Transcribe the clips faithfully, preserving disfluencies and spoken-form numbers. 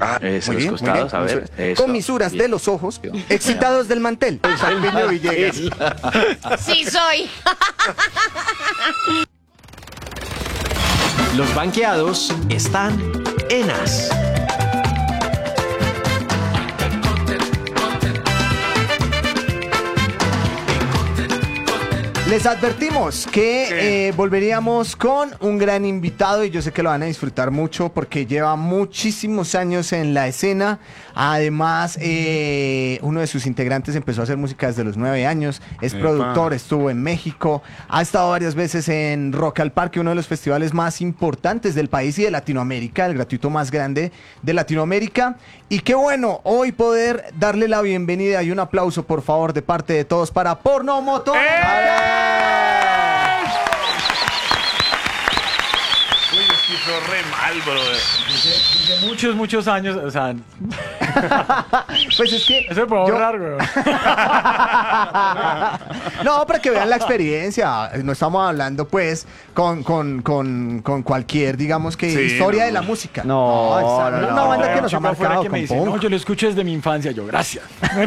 Ah, Eso, muy los bien, costados, muy bien. a ver. Eso. Con misuras de los ojos, excitados del mantel. Salveño Villegas. Sí soy. Los banqueados están en As. Les advertimos que eh, volveríamos con un gran invitado y yo sé que lo van a disfrutar mucho porque lleva muchísimos años en la escena. Además, eh, uno de sus integrantes empezó a hacer música desde los nueve años. Es Epa. productor, estuvo en México, ha estado varias veces en Rock al Parque, uno de los festivales más importantes del país y de Latinoamérica, el gratuito más grande de Latinoamérica. Y qué bueno hoy poder darle la bienvenida y un aplauso, por favor, de parte de todos para Porno Motor. ¡Eh! Uy, es que hizo re mal, brother. Hace muchos, muchos años, o sea, Pues es que eso se puede yo- ahorrar, güey. No, para que vean la experiencia. No estamos hablando, pues, con, con, con, con cualquier, digamos que, Sí, historia no. de la música. No, esa- no, una no. banda que nos ha Chico afuera marcado que me con dice, punk. no, yo lo escucho desde mi infancia. Yo, gracias.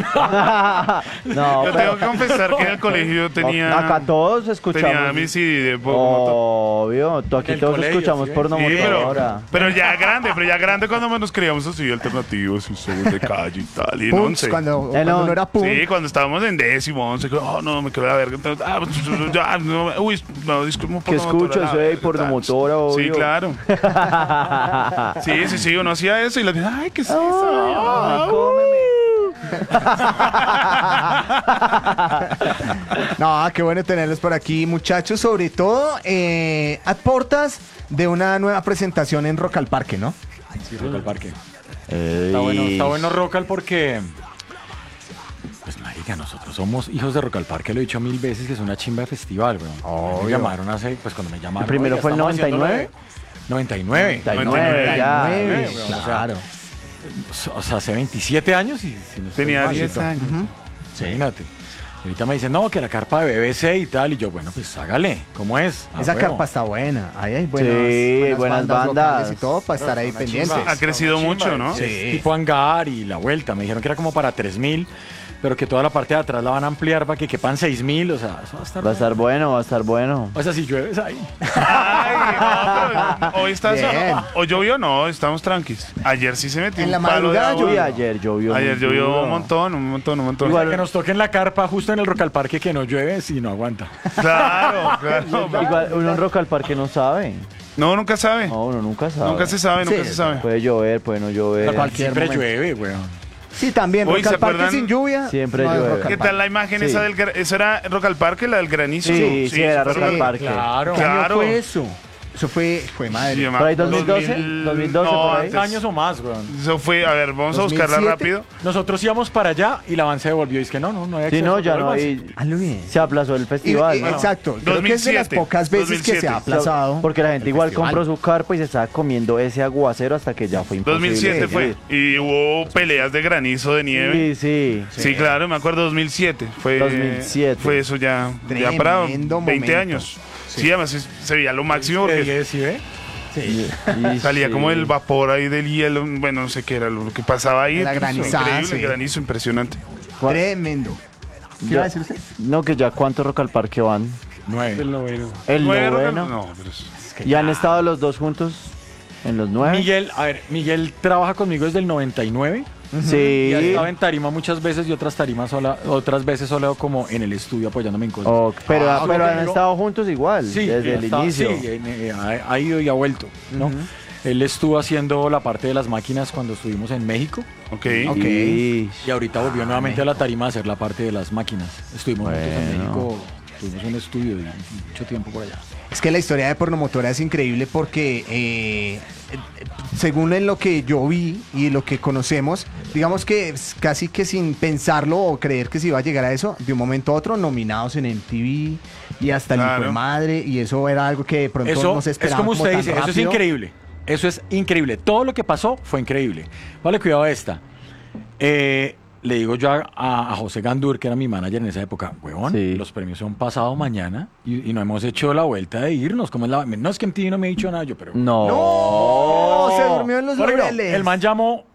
No, Yo pero tengo que confesar que en el colegio tenía. acá todos escuchamos. Tenía mi C D de Porno Motor. Obvio, tú aquí El todos colegio, escuchamos ¿sí? porno Sí, motor pero, ahora. pero ya grande, pero ya grande cuando nos creíamos así alternativos, y somos de calle y tal. Y en Punks, once. cuando, El cuando on- no era punk. Sí, cuando estábamos en décimo, once, que, oh no, me quedé la verga. Entonces, ah, pues, ya, no, uy, no, disculpe. ¿Qué escuchas, eh? Pornomotora, Sí, obvio. claro. Sí, sí, sí, uno hacía eso y la gente, ay, ¿qué es eso? Ay, Ay, cómeme. No, qué bueno tenerlos por aquí, muchachos. Sobre todo, eh, a portas de una nueva presentación en Rock al Parque, ¿no? Sí, Rock al Parque. Ey. Está bueno, está bueno Rock al porque... Pues marica, nosotros somos hijos de Rock al Parque, lo he dicho mil veces que es una chimba de festival, güey. Me llamaron hace, pues cuando me llamaron. ¿El primero oiga, fue el estamos noventa y nueve? haciéndolo de- noventa y nueve. noventa y nueve, ya. nueve, o sea, claro. O sea, hace veintisiete años y si no estoy Tenía mal, diez ¿cierto? años. Imagínate. Y ahorita me dicen, no, que la carpa de B B C y tal. Y yo, bueno, pues hágale, ¿cómo es? Ah, Esa huevo. carpa está buena. Ahí hay buenas, Sí, buenas bandas. locales y todo para estar ahí Una pendientes. chimba. Ha crecido Una mucho, chimba, ¿no? es Sí. Tipo hangar y la vuelta. Me dijeron que era como para tres mil, pero que toda la parte de atrás la van a ampliar para que quepan seis mil. O sea, eso va a estar Va a estar bueno. bueno, va a estar bueno. O sea, si llueves ahí. Ay, no, pero hoy está Bien. hoy llovió, no, estamos tranquis. Ayer sí se metió En un la palo de madrugada agua. Uy, ayer llovió. Ayer muy llovió duro. un montón, un montón, un montón. Igual- Que nos toquen la carpa justo en el Rock al Parque que no llueve si no aguanta. Claro, claro. Igual uno en Rock al Parque no sabe. No, nunca sabe. No, uno nunca sabe. Nunca se sabe, nunca Sí, se sabe. Puede llover, puede no llover. cualquier Siempre momento. llueve, weón. Sí, también. Uy, Rock ¿se al Parque acuerdan? sin lluvia. Siempre no es llueve. Rock al ¿Qué Parque. tal la imagen Sí. esa del gra- ¿Eso era Rock al Parque, la del granizo? Sí, sí, era eso Rock al fue- Parque. Claro. ¿Qué año Claro. fue eso? Eso fue, fue madre. Sí, ¿Por ahí dos mil doce? dos mil dos mil doce, no, por ahí. antes. Años o más, weón. Eso fue, a ver, vamos a ¿dos mil buscarla siete? rápido. Nosotros íbamos para allá y la van se devolvió. Y es que no, no, no hay Sí, acceso. no, ya no Vuelvas. hay. Hazlo bien. Se aplazó el Y- festival. y- ¿no? exacto. Creo que es de las dos mil siete, pocas veces que se dos mil siete. ha aplazado. Porque la gente el igual festival. compró su carpa y se estaba comiendo ese aguacero hasta que ya fue imposible. dos mil siete fue. seguir. Y hubo peleas de granizo, de nieve. Sí, sí. Sí, claro, me acuerdo dos mil siete. Fue, dos mil siete. Fue eso ya, ya para Tremendo veinte momento. años. Sí, además es- se veía lo máximo Eh, porque ¿sí ve? Sí. Y salía sí. como el vapor ahí del hielo. Bueno, no sé qué era lo que pasaba ahí. La granizada, Increíble, sí. el granizo impresionante. ¿Cuál? Tremendo. ¿Qué Ya- iba a decir usted? No, que ya cuántos Rock al Parque van. Nueve. El ¿Nueve noveno. Rock al- No, pero es- ¿Y han estado los dos juntos en los nueve? Miguel, a ver, Miguel trabaja conmigo desde el noventa y nueve. Sí. Y ha estado en tarima muchas veces y otras tarimas sola, otras veces solo como en el estudio apoyándome en cosas. Oh, pero Ah, pero ok, han digo- estado juntos igual, Sí, desde el está- inicio. Sí, en- eh, ha, ha ido y ha vuelto, ¿no? Él estuvo haciendo la parte de las máquinas cuando estuvimos en México Ok. Ok. Y- y ahorita volvió nuevamente a la tarima a hacer la parte de las máquinas. Estuvimos juntos en Bueno. México, tuvimos un estudio y mucho tiempo por allá. Es que la historia de Pornomotora es increíble porque eh, eh, según en lo que yo vi y lo que conocemos, digamos que es casi que sin pensarlo o creer que se iba a llegar a eso, de un momento a otro nominados en M T V y hasta el hijo de Claro. madre, y eso era algo que de pronto Eso no se es esperaba como usted tan dice, eso es rápido. increíble. Eso es increíble. Todo lo que pasó fue increíble. Vale, cuidado a esta. Eh, le digo yo a, a José Gandur, que era mi manager en esa época, huevón, Sí. los premios son pasado mañana y, y no hemos hecho la vuelta de irnos. ¿Cómo es la? No es que M T V no me ha dicho nada, yo, pero... No. No, se durmió en los Por ejemplo, laureles. el man llamó